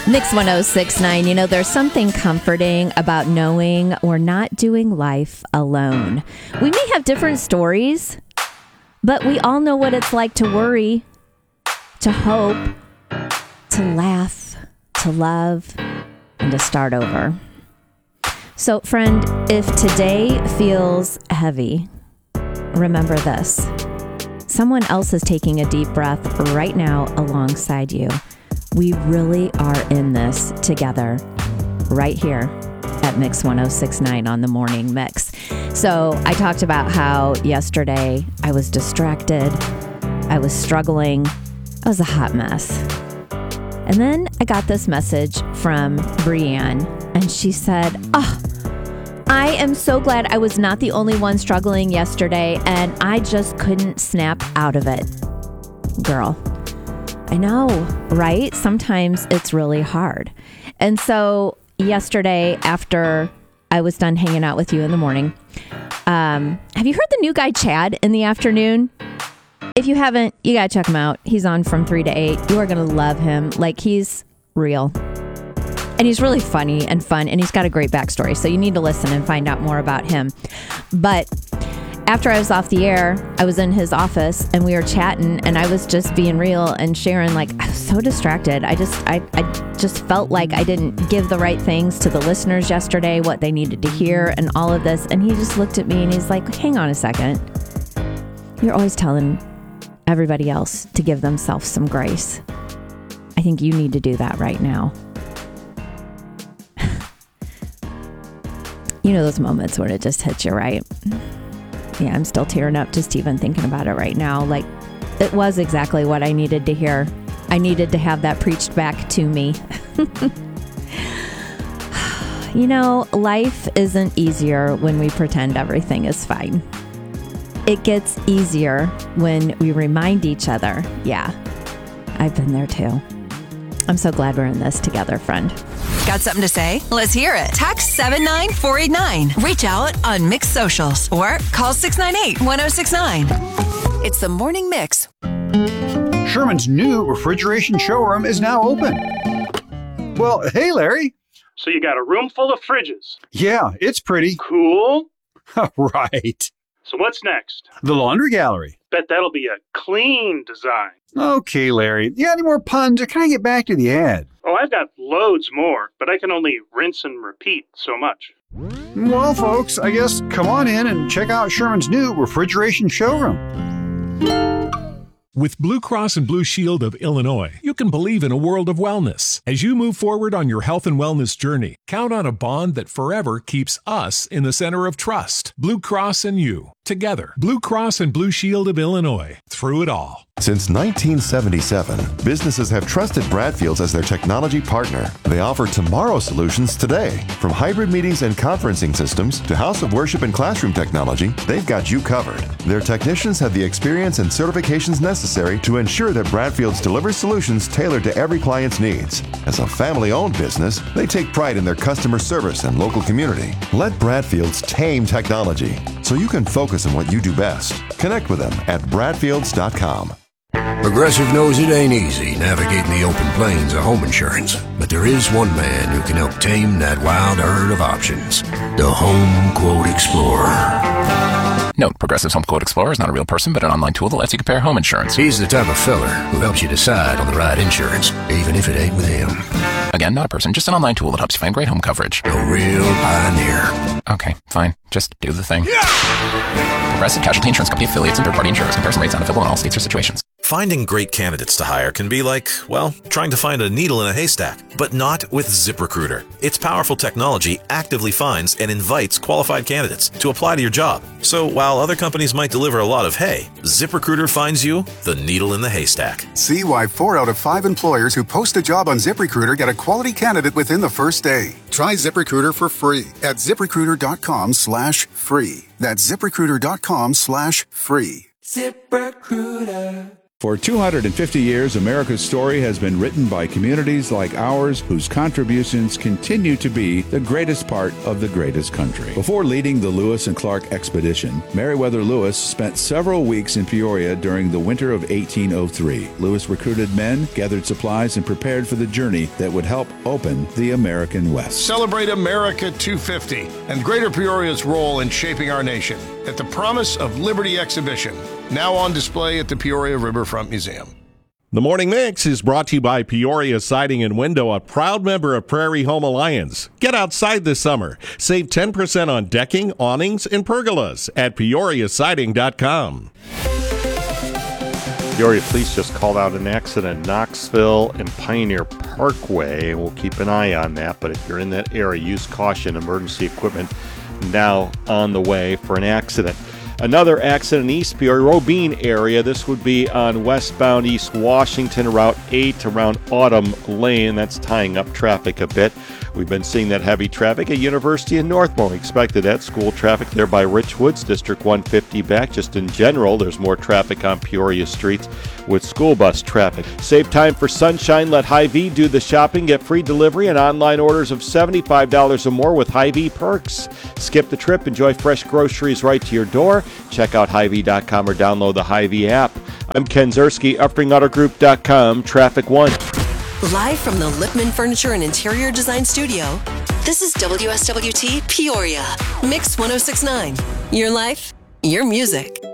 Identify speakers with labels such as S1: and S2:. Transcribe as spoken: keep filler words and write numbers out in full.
S1: Mix one oh six point nine. You know, there's something comforting about knowing we're not doing life alone. We may have different stories, but we all know what it's like to worry, to hope, to laugh, to love, and to start over. So, friend, if today feels heavy, remember this. Someone else is taking a deep breath right now alongside you. We really are in this together right here at Mix one oh six point nine on the Morning Mix. So I talked about how yesterday I was distracted. I was struggling. I was a hot mess. And then I got this message from Brianne, and she said, oh, I am so glad I was not the only one struggling yesterday, and I just couldn't snap out of it. Girl, I know, right? Sometimes it's really hard. And so yesterday, after I was done hanging out with you in the morning, um, have you heard the new guy, Chad, in the afternoon? If you haven't, you got to check him out. He's on from three to eight. You are going to love him. Like, he's real. And he's really funny and fun, and he's got a great backstory. So you need to listen and find out more about him. But after I was off the air, I was in his office and we were chatting, and I was just being real and sharing, like, I was so distracted. I just, I, I just felt like I didn't give the right things to the listeners yesterday, what they needed to hear and all of this. And he just looked at me and he's like, hang on a second. You're always telling everybody else to give themselves some grace. I think you need to do that right now. You know those moments when it just hits you, right? Yeah, I'm still tearing up just even thinking about it right now. Like, it was exactly what I needed to hear. I needed to have that preached back to me. You know, life isn't easier when we pretend everything is fine. It gets easier when we remind each other, yeah, I've been there too. I'm so glad we're in this together, friend.
S2: Got something to say? Let's hear it. Text seven nine four eight nine. Reach out on Mix Socials or call six nine eight, one oh six nine. It's the Morning Mix.
S3: Sherman's new refrigeration showroom is now open. Well, hey, Larry.
S4: So you got a room full of fridges.
S3: Yeah, it's pretty.
S4: Cool.
S3: Right.
S4: So what's next?
S3: The laundry gallery.
S4: Bet that'll be a clean design.
S3: Okay, Larry. You got any more puns, or can I get back to the ad?
S4: Oh, I've got loads more, but I can only rinse and repeat so much.
S3: Well, folks, I guess come on in and check out Sherman's new refrigeration showroom.
S5: With Blue Cross and Blue Shield of Illinois, you can believe in a world of wellness. As you move forward on your health and wellness journey, count on a bond that forever keeps us in the center of trust. Blue Cross and you, together. Blue Cross and Blue Shield of Illinois, through it all.
S6: Since nineteen seventy-seven, businesses have trusted Bradfields as their technology partner. They offer tomorrow solutions today. From hybrid meetings and conferencing systems to house of worship and classroom technology, they've got you covered. Their technicians have the experience and certifications necessary to ensure that Bradfields delivers solutions tailored to every client's needs. As a family-owned business, they take pride in their customer service and local community. Let Bradfields tame technology so you can focus on what you do best. Connect with them at bradfields dot com.
S7: Progressive knows it ain't easy navigating the open plains of home insurance, but there is one man who can help tame that wild herd of options. The Home Quote Explorer.
S8: Note, Progressive's Home Quote Explorer is not a real person, but an online tool that lets you compare home insurance.
S7: He's the type of feller who helps you decide on the right insurance, even if it ain't with him.
S8: Again, not a person, just an online tool that helps you find great home coverage.
S7: A real pioneer.
S8: Okay, fine. Just do the thing. Yeah! Progressive Casualty Insurance Company affiliates and third-party insurers. Comparison rates not available in all states or situations.
S9: Finding great candidates to hire can be like, well, trying to find a needle in a haystack, but not with ZipRecruiter. Its powerful technology actively finds and invites qualified candidates to apply to your job. So while other companies might deliver a lot of hay, ZipRecruiter finds you the needle in the haystack.
S10: See why four out of five employers who post a job on ZipRecruiter get a quality candidate within the first day. Try ZipRecruiter for free at ZipRecruiter.com slash free. That's ZipRecruiter.com slash free.
S11: ZipRecruiter. For two hundred fifty years, America's story has been written by communities like ours whose contributions continue to be the greatest part of the greatest country. Before leading the Lewis and Clark expedition, Meriwether Lewis spent several weeks in Peoria during the winter of eighteen oh three. Lewis recruited men, gathered supplies, and prepared for the journey that would help open the American West.
S12: Celebrate America two fifty and Greater Peoria's role in shaping our nation at the Promise of Liberty exhibition, now on display at the Peoria Riverfront Museum.
S13: The Morning Mix is brought to you by Peoria Siding and Window, a proud member of Prairie Home Alliance. Get outside this summer. Save ten percent on decking, awnings, and pergolas at peoria siding dot com.
S14: Peoria Police just called out an accident in Knoxville and Pioneer Parkway, and we'll keep an eye on that. But if you're in that area, use caution. Emergency equipment now on the way for an accident. Another accident in East Peoria, Robine area. This would be on westbound East Washington, Route eight around Autumn Lane. That's tying up traffic a bit. We've been seeing that heavy traffic at University and Northmore. We expected that. School traffic there by Richwoods, District one fifty back. Just in general, there's more traffic on Peoria streets with school bus traffic. Save time for sunshine. Let Hy-Vee do the shopping. Get free delivery and online orders of seventy-five dollars or more with Hy-Vee perks. Skip the trip. Enjoy fresh groceries right to your door. Check out Hy Vee dot com or download the Hy-Vee app. I'm Ken Zerski, Uppring Auto Group dot com, Traffic One.
S2: Live from the Lippman Furniture and Interior Design Studio, this is W S W T Peoria, Mix one oh six point nine. Your life, your music.